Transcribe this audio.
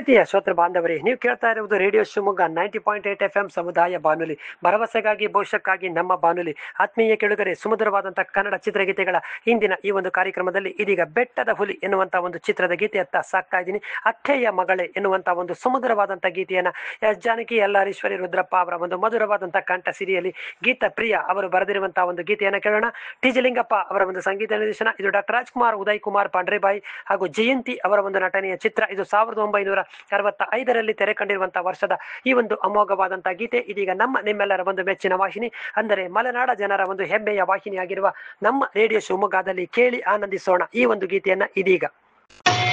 ಪ್ರೀತಿಯ ಶ್ರೋತೃ ಬಾಂಧವರೇ, ನೀವು ಕೇಳ್ತಾ ಇರುವುದು ರೇಡಿಯೋ ಶಿವಮೊಗ್ಗ 90.8 FM ಸಮುದಾಯ ಬಾನುಲಿ, ಭರವಸೆಗಾಗಿ ಭವಿಷ್ಯಕ್ಕಾಗಿ ನಮ್ಮ ಬಾನುಲಿ. ಆತ್ಮೀಯ ಕೆಳುಗರೆ, ಸುಮಧುರವಾದಂತಹ ಕನ್ನಡ ಚಿತ್ರಗೀತೆಗಳ ಇಂದಿನ ಈ ಒಂದು ಕಾರ್ಯಕ್ರಮದಲ್ಲಿ ಇದೀಗ ಬೆಟ್ಟದ ಹುಲಿ ಎನ್ನುವಂತಹ ಒಂದು ಚಿತ್ರದ ಗೀತೆಯತ್ತ ಸಾಕ್ತಾ ಇದ್ದೀನಿ. ಅಕ್ಕೆಯ ಮಗಳೇ ಎನ್ನುವಂತಹ ಒಂದು ಸುಮಧುರವಾದಂತಹ ಗೀತೆಯನ್ನ ಎಸ್ ಜಾನಕಿ, ಯಲ್ಲಾರೀಶ್ವರಿ, ರುದ್ರಪ್ಪ ಅವರ ಒಂದು ಮಧುರವಾದಂತಹ ಕಂಠ ಸಿರಿಯಲ್ಲಿ ಗೀತ ಪ್ರಿಯ ಅವರು ಬರೆದಿರುವಂತಹ ಒಂದು ಗೀತೆಯನ್ನು ಕೇಳೋಣ. ಟಿ ಜಿ ಲಿಂಗಪ್ಪ ಅವರ ಒಂದು ಸಂಗೀತ ನಿರ್ದೇಶನ. ಇದು ಡಾಕ್ಟರ್ ರಾಜ್ಕುಮಾರ್, ಉದಯ್ ಕುಮಾರ್ ಪಾಂಡ್ರೆಬಾಯಿ ಹಾಗೂ ಜಯಂತಿ ಅವರ ಒಂದು ನಟನೆಯ ಚಿತ್ರ. ಇದು 1965ರಲ್ಲಿ ತೆರೆ ಕಂಡಿರುವಂತಹ ವರ್ಷದ ಈ ಒಂದು ಅಮೋಘವಾದಂತಹ ಗೀತೆ ಇದೀಗ ನಿಮ್ಮೆಲ್ಲರ ಒಂದು ಮೆಚ್ಚಿನ ವಾಹಿನಿ, ಅಂದರೆ ಮಲೆನಾಡ ಜನರ ಒಂದು ಹೆಮ್ಮೆಯ ವಾಹಿನಿಯಾಗಿರುವ ನಮ್ಮ ರೇಡಿಯೋ ಶಿವಮೊಗ್ಗದಲ್ಲಿ ಕೇಳಿ ಆನಂದಿಸೋಣ ಈ ಒಂದು ಗೀತೆಯನ್ನ ಇದೀಗ.